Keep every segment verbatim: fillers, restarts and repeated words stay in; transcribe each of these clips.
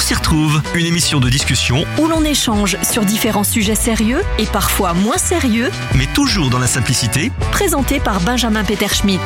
s'y retrouve, une émission de discussion où l'on échange sur différents sujets sérieux et parfois moins sérieux, mais toujours dans la simplicité, présenté par Benjamin Peterschmitt.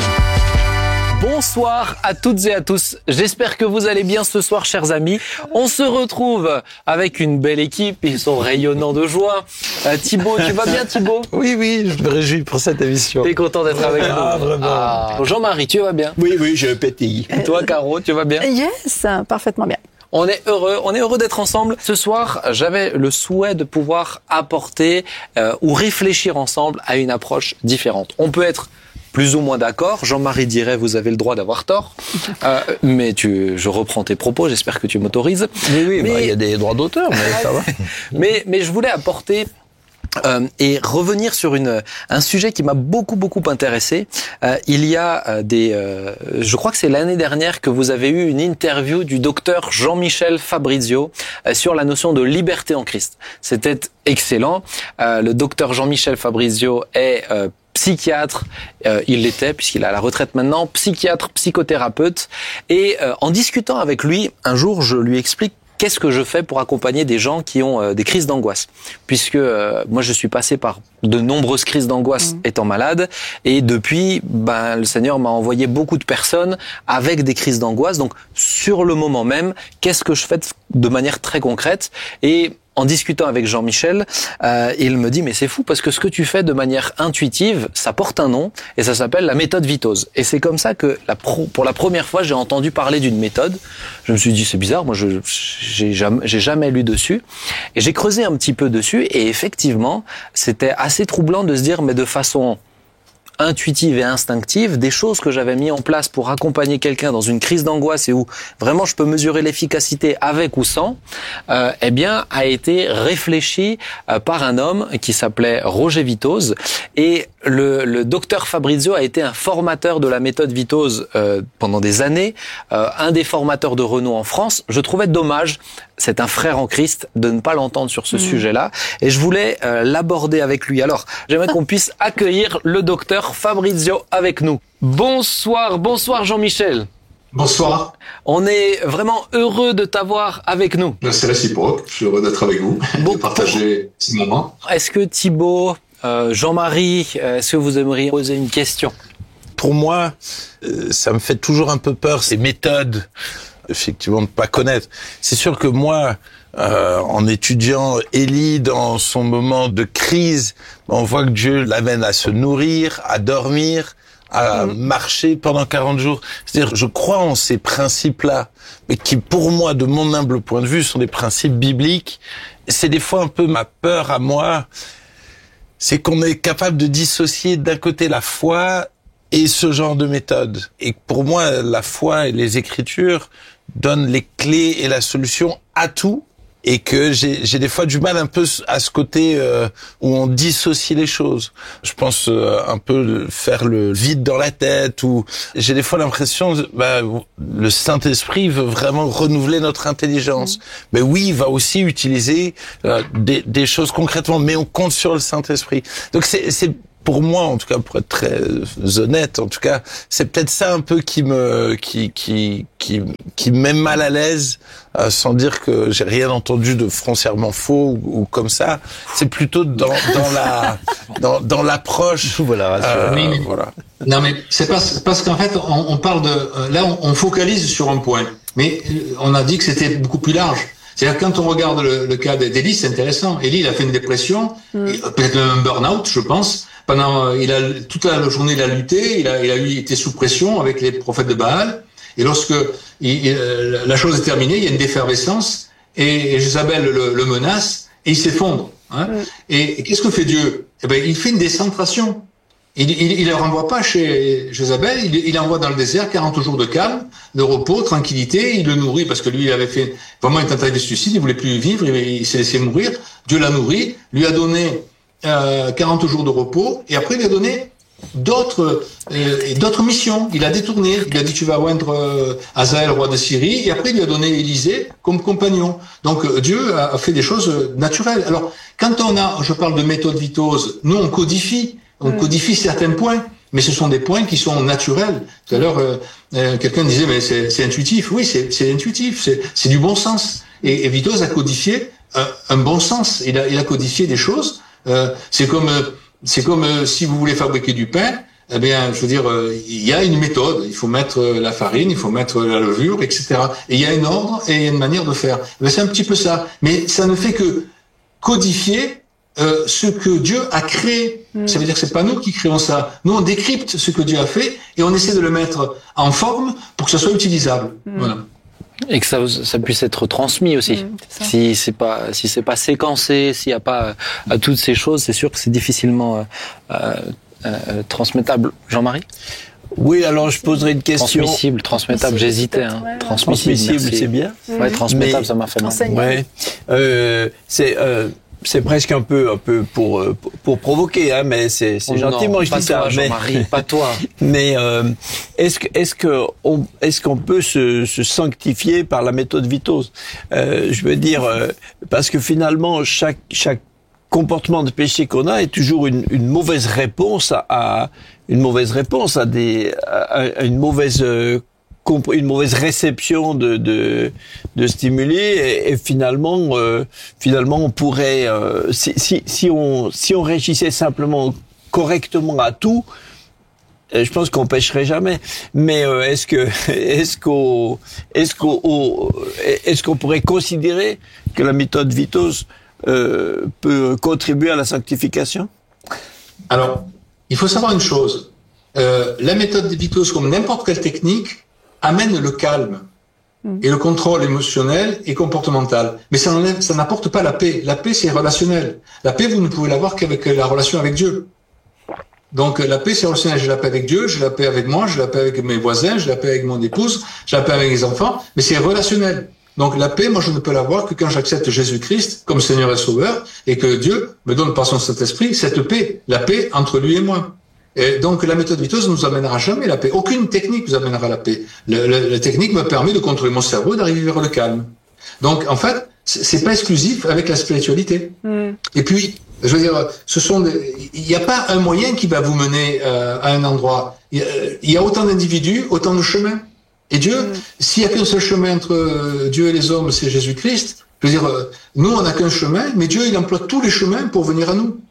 Bonsoir à toutes et à tous. J'espère que vous allez bien ce soir, chers amis. On se retrouve avec une belle équipe. Ils sont rayonnants de joie. Euh, Thibaut, tu vas bien, Thibaut? Oui, oui, je me réjouis pour cette émission. T'es content d'être avec nous? Ah, vraiment. Ah. Jean-Marie, tu vas bien? Oui, oui, je pétille. Et toi, Caro, tu vas bien? Yes, parfaitement bien. On est heureux, on est heureux d'être ensemble. Ce soir, j'avais le souhait de pouvoir apporter euh, ou réfléchir ensemble à une approche différente. On peut être plus ou moins d'accord. Jean-Marie dirait, vous avez le droit d'avoir tort. Euh, mais tu, je reprends tes propos, j'espère que tu m'autorises. Oui, oui, mais bah, il y a des droits d'auteur, mais ça va. mais, mais je voulais apporter Euh, et revenir sur une un sujet qui m'a beaucoup beaucoup intéressé. Euh, il y a euh, des, euh, je crois que c'est l'année dernière que vous avez eu une interview du docteur Jean-Michel Fabrizio euh, sur la notion de liberté en Christ. C'était excellent. Euh, le docteur Jean-Michel Fabrizio est euh, psychiatre, euh, il l'était puisqu'il est à la retraite maintenant, psychiatre, psychothérapeute. Et euh, en discutant avec lui, un jour, je lui explique qu'est-ce que je fais pour accompagner des gens qui ont euh, des crises d'angoisse? Puisque euh, moi, je suis passé par de nombreuses crises d'angoisse mmh. étant malade. Et depuis, ben, le Seigneur m'a envoyé beaucoup de personnes avec des crises d'angoisse. Donc, sur le moment même, qu'est-ce que je fais de manière très concrète? Et en discutant avec Jean-Michel, euh, il me dit mais c'est fou parce que ce que tu fais de manière intuitive, ça porte un nom et ça s'appelle la méthode Vitoz. Et c'est comme ça que la pro, pour la première fois j'ai entendu parler d'une méthode. Je me suis dit c'est bizarre, moi je j'ai jamais, j'ai jamais lu dessus et j'ai creusé un petit peu dessus et effectivement c'était assez troublant de se dire mais de façon intuitive et instinctive, des choses que j'avais mis en place pour accompagner quelqu'un dans une crise d'angoisse et où vraiment je peux mesurer l'efficacité avec ou sans, euh, eh bien, a été réfléchi euh, par un homme qui s'appelait Roger Vitoz. Et le, le docteur Fabrizio a été un formateur de la méthode Vitoz euh, pendant des années, euh, un des formateurs de renom en France. Je trouvais dommage, c'est un frère en Christ, de ne pas l'entendre sur ce mmh. sujet-là. Et je voulais euh, l'aborder avec lui. Alors, j'aimerais qu'on puisse accueillir le docteur Fabrizio avec nous. Bonsoir, bonsoir Jean-Michel. Bonsoir. On est vraiment heureux de t'avoir avec nous. C'est réciproque, je suis heureux d'être avec vous, bon, de partager pour... ces moments. Est-ce que Thibaut, euh, Jean-Marie, est-ce que vous aimeriez poser une question? Pour moi, euh, ça me fait toujours un peu peur, ces méthodes, effectivement, de ne pas connaître. C'est sûr que moi, euh, en étudiant Élie dans son moment de crise, on voit que Dieu l'amène à se nourrir, à dormir, à mmh. marcher pendant quarante jours. C'est-à-dire, je crois en ces principes-là, mais qui, pour moi, de mon humble point de vue, sont des principes bibliques. C'est des fois un peu ma peur à moi, c'est qu'on est capable de dissocier d'un côté la foi et ce genre de méthode. Et pour moi, la foi et les Écritures donnent les clés et la solution à tout. Et que j'ai, j'ai des fois du mal un peu à ce côté euh, où on dissocie les choses. Je pense euh, un peu faire le vide dans la tête, ou j'ai des fois l'impression bah, le Saint-Esprit veut vraiment renouveler notre intelligence. Mmh. Mais oui, il va aussi utiliser euh, des, des choses concrètement, mais on compte sur le Saint-Esprit. Donc c'est, c'est pour moi, en tout cas, pour être très honnête, en tout cas, c'est peut-être ça un peu qui me, qui, qui, qui, qui me met mal à l'aise, euh, sans dire que j'ai rien entendu de foncièrement faux ou, ou comme ça. C'est plutôt dans, dans la, dans, dans l'approche. Voilà, euh, oui, mais, voilà. Non, mais c'est parce, parce qu'en fait, on, on parle de, là, on, on focalise sur un point. Mais on a dit que c'était beaucoup plus large. C'est-à-dire quand on regarde le, le cas d'Élie, c'est intéressant. Élie, il a fait une dépression, mmh. peut-être même un burn-out, je pense. Pendant, il a toute la journée, il a lutté, il a, il a eu été sous pression avec les prophètes de Baal. Et lorsque il, il, la chose est terminée, il y a une défervescence et, et Jézabel le, le menace et il s'effondre. Hein. Mmh. Et, et qu'est-ce que fait Dieu? Eh ben, il fait une décentration. Il, il, il le renvoie pas chez Jézabel, il, il l'envoie dans le désert, quarante jours de calme, de repos, tranquillité, il le nourrit parce que lui, il avait fait vraiment une tentative de suicide, il voulait plus vivre, il, il s'est laissé mourir. Dieu l'a nourri, lui a donné euh, quarante jours de repos, et après il lui a donné d'autres euh, d'autres missions. Il a détourné, il a dit tu vas oindre euh, Hazaël, roi de Syrie, et après il lui a donné Élisée comme compagnon. Donc euh, Dieu a, a fait des choses naturelles. Alors quand on a, je parle de méthode Vitoz, nous on codifie, on codifie certains points. mais ce sont des points qui sont naturels. Tout à l'heure, euh, euh, quelqu'un disait, mais c'est, c'est intuitif. Oui, c'est, c'est intuitif, c'est, c'est du bon sens. Et, et Vitoz a codifié un, un bon sens. Il a, il a codifié des choses. Euh, c'est comme, euh, c'est comme euh, si vous voulez fabriquer du pain. Eh bien, je veux dire, euh, il y a une méthode. Il faut mettre euh, la farine, il faut mettre la levure, et cetera. Et il y a un ordre et il y a une manière de faire. Ben, c'est un petit peu ça. Mais ça ne fait que codifier euh, ce que Dieu a créé. Mmh. Ça veut dire que c'est pas nous qui créons ça. Nous, on décrypte ce que Dieu a fait et on essaie de le mettre en forme pour que ça soit utilisable. Mmh. Voilà. Et que ça, ça puisse être transmis aussi. Mmh, c'est si c'est pas, si c'est pas séquencé, s'il y a pas euh, toutes ces choses, c'est sûr que c'est difficilement euh, euh, euh, transmettable. Jean-Marie? Oui, alors je poserai une question. Transmissible, transmettable, j'hésitais. Hein. Ouais, transmissible, transmissible c'est bien. Ouais, transmettable, mais, ça m'a fait mal. Ouais. Euh, c'est euh, c'est presque un peu un peu pour pour provoquer, hein, mais c'est c'est oh gentiment non, je dis ça. Jean-Marie, mais, pas toi. Mais euh, est-ce que est-ce que on est-ce qu'on peut se, se sanctifier par la méthode Vitoz? euh, Je veux dire euh, parce que finalement chaque chaque comportement de péché qu'on a est toujours une, une mauvaise réponse à, à une mauvaise réponse à des à, à une mauvaise euh, une mauvaise réception de de, de stimuli et, et finalement euh, finalement on pourrait euh, si si si on si on réagissait simplement correctement à tout, je pense qu'on pêcherait jamais. Mais euh, est-ce que est-ce qu'on est-ce qu'on est-ce qu'on pourrait considérer que la méthode Vitoz Euh, peut contribuer à la sanctification? Alors, il faut savoir une chose. Euh, la méthode de Vitoz, comme n'importe quelle technique, amène le calme mmh. et le contrôle émotionnel et comportemental. Mais ça, ça n'apporte pas la paix. La paix, c'est relationnel. La paix, vous ne pouvez l'avoir qu'avec la relation avec Dieu. Donc, la paix, c'est relationnel. J'ai la paix avec Dieu, j'ai la paix avec moi, j'ai la paix avec mes voisins, j'ai la paix avec mon épouse, j'ai la paix avec les enfants, mais c'est relationnel. Donc la paix, moi je ne peux l'avoir que quand j'accepte Jésus-Christ comme Seigneur et Sauveur et que Dieu me donne par son Saint-Esprit cette paix, la paix entre lui et moi. Et donc la méthode Vitoz ne nous amènera jamais la paix. Aucune technique nous amènera la paix. Le, le, la technique me permet de contrôler mon cerveau et d'arriver vers le calme. Donc en fait, c'est pas exclusif avec la spiritualité. Mm. Et puis, je veux dire, ce sont il n'y a pas un moyen qui va vous mener euh, à un endroit. Il y a, il y a autant d'individus, autant de chemins. Et Dieu, mmh. s'il n'y a qu'un seul chemin entre Dieu et les hommes, c'est Jésus-Christ. Je veux dire, nous, on n'a qu'un chemin, mais Dieu, il emploie tous les chemins pour venir à nous.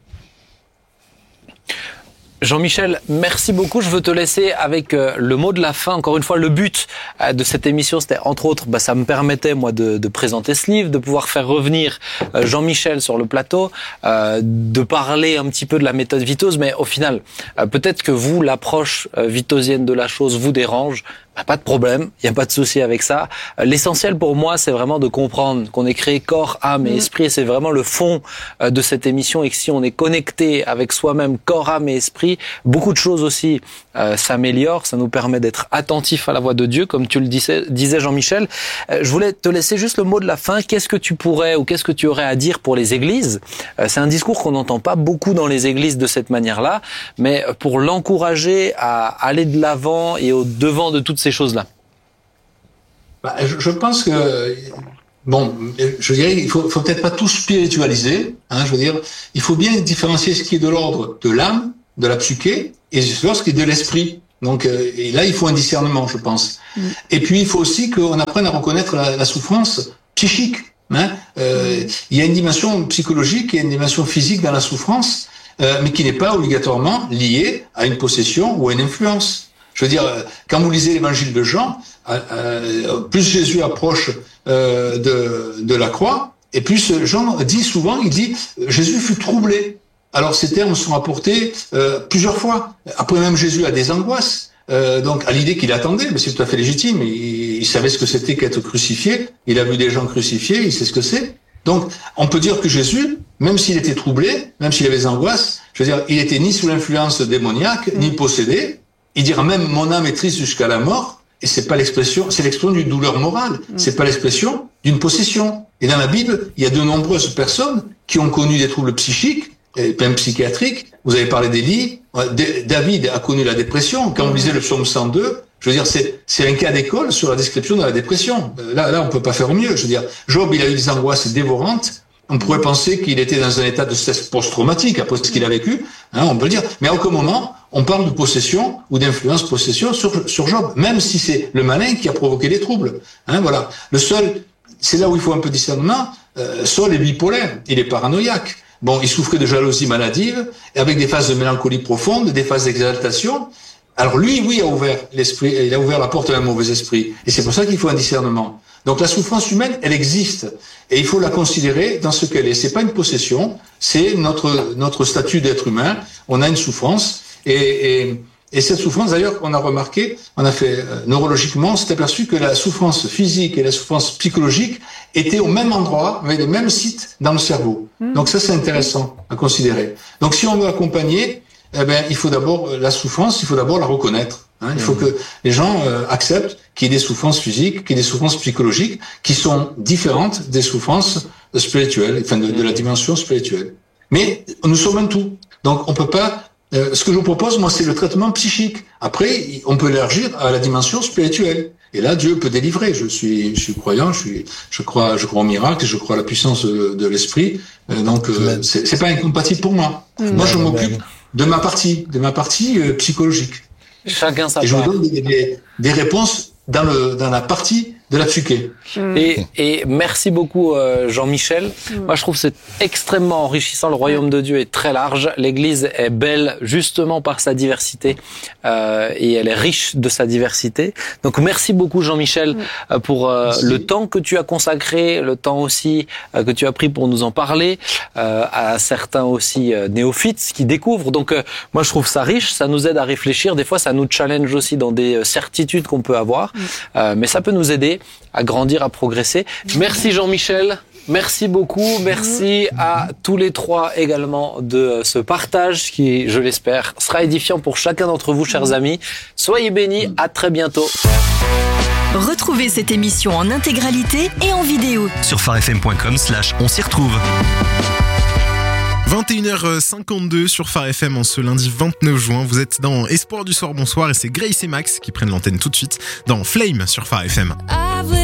Jean-Michel, merci beaucoup. Je veux te laisser avec euh, le mot de la fin. Encore une fois, le but euh, de cette émission, c'était entre autres, bah, ça me permettait moi de, de présenter ce livre, de pouvoir faire revenir euh, Jean-Michel sur le plateau, euh, de parler un petit peu de la méthode Vitoz. Mais au final, euh, peut-être que vous, l'approche euh, vitozienne de la chose vous dérange. Bah, pas de problème, il n'y a pas de souci avec ça. Euh, l'essentiel pour moi, c'est vraiment de comprendre qu'on est créé corps, âme et esprit. Et c'est vraiment le fond euh, de cette émission. Et que si on est connecté avec soi-même, corps, âme et esprit, beaucoup de choses aussi euh, s'améliorent. Ça nous permet d'être attentifs à la voix de Dieu, comme tu le disais, disais Jean-Michel. Euh, je voulais te laisser juste le mot de la fin. Qu'est-ce que tu pourrais ou qu'est-ce que tu aurais à dire pour les églises? euh, C'est un discours qu'on n'entend pas beaucoup dans les églises de cette manière-là, mais pour l'encourager à aller de l'avant et au devant de toutes ces choses-là. Bah, je, je pense que bon, je dirais il faut, faut peut-être pas tout spiritualiser. Hein, je veux dire, il faut bien différencier ce qui est de l'ordre de l'âme, de la psyché, et ce qui est de l'esprit. Donc, euh, et là, il faut un discernement, je pense. Mm. Et puis, il faut aussi qu'on apprenne à reconnaître la, la souffrance psychique. Hein. Euh, mm. Il y a une dimension psychologique et une dimension physique dans la souffrance, euh, mais qui n'est pas obligatoirement liée à une possession ou à une influence. Je veux dire, quand vous lisez l'évangile de Jean, euh, plus Jésus approche euh, de, de la croix, et plus Jean dit souvent, il dit, Jésus fut troublé. Alors ces termes sont apportés euh, plusieurs fois. Après même Jésus a des angoisses, euh, donc à l'idée qu'il attendait, mais c'est tout à fait légitime. Il, il savait ce que c'était qu'être crucifié, il a vu des gens crucifiés, il sait ce que c'est. Donc on peut dire que Jésus, même s'il était troublé, même s'il avait des angoisses, je veux dire, il était ni sous l'influence démoniaque, ni possédé. Il dira même mon âme est triste jusqu'à la mort, et c'est pas l'expression, c'est l'expression d'une douleur morale, c'est pas l'expression d'une possession. Et dans la Bible, il y a de nombreuses personnes qui ont connu des troubles psychiques, et même psychiatriques. Vous avez parlé d'Élie, David a connu la dépression. Quand vous lisez le psaume cent deux, je veux dire, c'est c'est un cas d'école sur la description de la dépression. Là, là, on peut pas faire mieux. Je veux dire, Job, il a eu des angoisses dévorantes On pourrait penser qu'il était dans un état de stress post-traumatique après ce qu'il a vécu, hein, on peut le dire. Mais à aucun moment, on parle de possession ou d'influence possession sur, sur Job, même si c'est le malin qui a provoqué les troubles. Hein, voilà. Le seul, c'est là où il faut un peu de discernement, euh, Saul est bipolaire, il est paranoïaque. Bon, il souffrait de jalousie maladive, et avec des phases de mélancolie profonde, des phases d'exaltation. Alors lui, oui, a ouvert l'esprit, il a ouvert la porte à un mauvais esprit. Et c'est pour ça qu'il faut un discernement. Donc la souffrance humaine, elle existe. Et il faut la considérer dans ce qu'elle est. C'est pas une possession, c'est notre, notre statut d'être humain. On a une souffrance. Et, et, et cette souffrance, d'ailleurs, on a remarqué, on a fait, euh, neurologiquement, on s'est aperçu que la souffrance physique et la souffrance psychologique étaient au même endroit, avec les mêmes sites dans le cerveau. Mmh. Donc ça, c'est intéressant à considérer. Donc si on veut accompagner, eh ben, il faut d'abord, la souffrance, il faut d'abord la reconnaître. Hein. Il faut que les gens euh, acceptent qu'il y ait des souffrances physiques, qu'il y ait des souffrances psychologiques qui sont différentes des souffrances spirituelles, enfin de, de la dimension spirituelle. Mais nous sommes un tout. Donc on peut pas... Euh, ce que je vous propose, moi, c'est le traitement psychique. Après, on peut élargir à la dimension spirituelle. Et là, Dieu peut délivrer. Je suis, je suis croyant, je suis, je crois, je crois au miracle, je crois à la puissance de, de l'esprit. Euh, donc, euh, c'est, c'est pas incompatible pour moi. Mmh. Moi, je m'occupe de ma partie, de ma partie euh, psychologique. Chacun sa part. Et je vous donne des, des, des réponses dans le, dans la partie de la psyché. Mmh. Et, et merci beaucoup euh, Jean-Michel. Mmh. Moi je trouve que c'est extrêmement enrichissant. Le royaume de Dieu est très large. L'Église est belle justement par sa diversité euh, et elle est riche de sa diversité. Donc merci beaucoup Jean-Michel mmh. pour euh, le temps que tu as consacré, le temps aussi euh, que tu as pris pour nous en parler, euh, à certains aussi euh, néophytes qui découvrent. Donc euh, moi je trouve ça riche, ça nous aide à réfléchir. Des fois ça nous challenge aussi dans des certitudes qu'on peut avoir, mmh. euh, mais ça peut nous aider à grandir, à progresser. Merci Jean-Michel, merci beaucoup, merci à tous les trois également de ce partage qui, je l'espère, sera édifiant pour chacun d'entre vous, chers amis. Soyez bénis, à très bientôt. Retrouvez cette émission en intégralité et en vidéo sur farfm point com slash on s'y retrouve. vingt et une heures cinquante-deux sur Phare F M en ce lundi vingt-neuf juin. Vous êtes dans Espoir du soir, bonsoir, et c'est Grace et Max qui prennent l'antenne tout de suite dans Flame sur Phare F M.